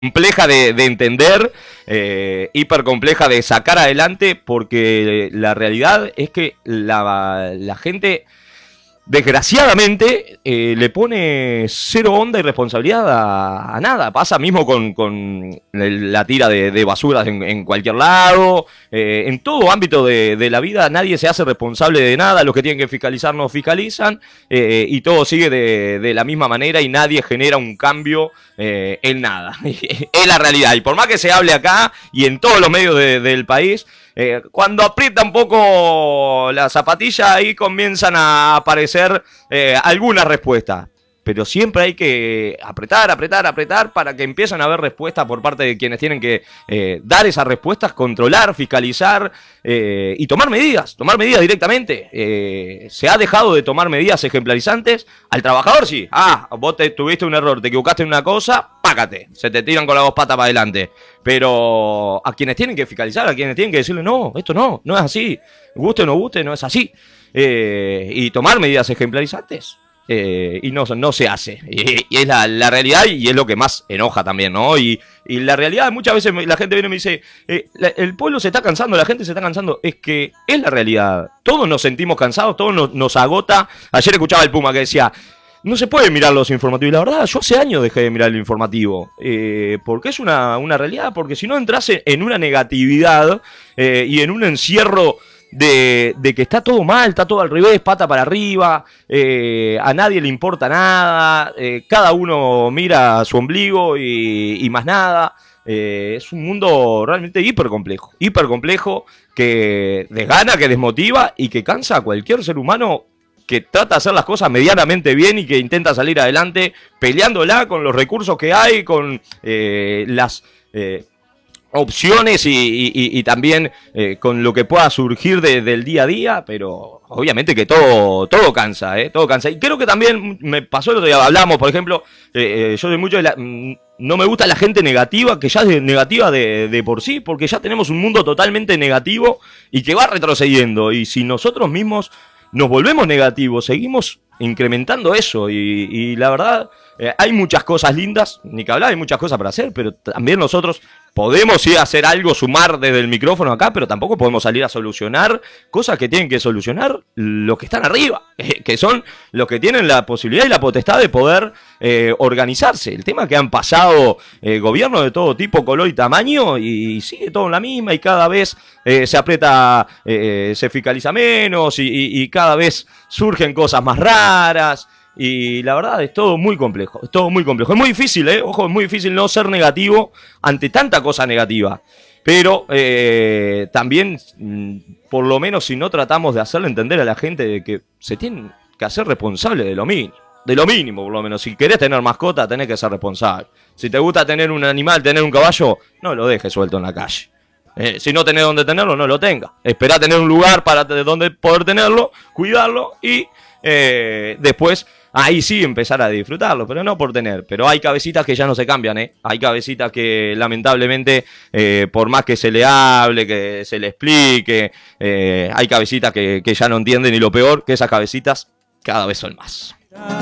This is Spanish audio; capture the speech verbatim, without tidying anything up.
compleja de, de entender, eh, hiper compleja de sacar adelante, porque la realidad es que la, la gente, desgraciadamente, eh, le pone cero onda y responsabilidad a, a nada. Pasa mismo con, con la tira de, de basuras en, en cualquier lado, eh, en todo ámbito de, de la vida nadie se hace responsable de nada, los que tienen que fiscalizar no fiscalizan, eh, y todo sigue de, de la misma manera y nadie genera un cambio eh, en nada. Es la realidad, y por más que se hable acá y en todos los medios de, del país, Eh, cuando aprieta un poco la zapatilla, ahí comienzan a aparecer eh, algunas respuestas. Pero siempre hay que apretar, apretar, apretar para que empiecen a haber respuestas por parte de quienes tienen que eh, dar esas respuestas, controlar, fiscalizar eh, y tomar medidas, tomar medidas directamente. Eh, se ha dejado de tomar medidas ejemplarizantes. Al trabajador sí, ah, vos te, tuviste un error, te equivocaste en una cosa, págate, se te tiran con las dos patas para adelante. Pero a quienes tienen que fiscalizar, a quienes tienen que decirle, no, esto no, no es así, guste o no guste, no es así. Eh, y tomar medidas ejemplarizantes. Eh, y no, no se hace, y, y es la, la realidad, y es lo que más enoja también, ¿no? Y, y la realidad, muchas veces la gente viene y me dice, eh, la, el pueblo se está cansando, la gente se está cansando. Es que es la realidad, todos nos sentimos cansados, todos nos, nos agota. Ayer escuchaba el Puma que decía, no se puede mirar los informativos, y la verdad, yo hace años dejé de mirar el informativo, eh, porque es una, una realidad, porque si no entras en una negatividad eh, y en un encierro De, de que está todo mal, está todo al revés, pata para arriba, eh, a nadie le importa nada, eh, cada uno mira su ombligo y, y más nada. Eh, es un mundo realmente hiper complejo, hiper complejo, que desgana, que desmotiva y que cansa a cualquier ser humano que trata de hacer las cosas medianamente bien y que intenta salir adelante peleándola con los recursos que hay, con eh, las Eh, opciones y, y, y también eh, con lo que pueda surgir de, del día a día, pero obviamente que todo todo cansa, ¿eh? Todo cansa. Y creo que también me pasó el otro día, hablamos, por ejemplo, eh, eh, yo de mucho de la, no me gusta la gente negativa, que ya es negativa de, de por sí, porque ya tenemos un mundo totalmente negativo y que va retrocediendo, y si nosotros mismos nos volvemos negativos, seguimos incrementando eso, y, y la verdad, eh, hay muchas cosas lindas, ni que hablar, hay muchas cosas para hacer, pero también nosotros podemos ir a hacer algo, sumar desde el micrófono acá, pero tampoco podemos salir a solucionar cosas que tienen que solucionar los que están arriba, eh, que son los que tienen la posibilidad y la potestad de poder eh, organizarse. El tema es que han pasado eh, gobiernos de todo tipo, color y tamaño, y sigue todo en la misma, y cada vez eh, se aprieta, eh, se fiscaliza menos, y, y, y cada vez surgen cosas más raras. Y la verdad es todo muy complejo, es todo muy complejo. Es muy difícil, ¿eh? Ojo, es muy difícil no ser negativo ante tanta cosa negativa. Pero eh, también, por lo menos si no tratamos de hacerle entender a la gente de que se tienen que hacer responsable de lo mínimo. De lo mínimo, por lo menos. Si querés tener mascota, tenés que ser responsable. Si te gusta tener un animal, tener un caballo, no lo dejes suelto en la calle. Eh, si no tenés donde tenerlo, no lo tenga. Esperá tener un lugar para donde poder tenerlo, cuidarlo y eh, después ahí sí empezar a disfrutarlo, pero no por tener. Pero hay cabecitas que ya no se cambian, ¿eh? Hay cabecitas que lamentablemente, eh, por más que se le hable, que se le explique, eh, hay cabecitas que, que ya no entienden, y lo peor, que esas cabecitas cada vez son más.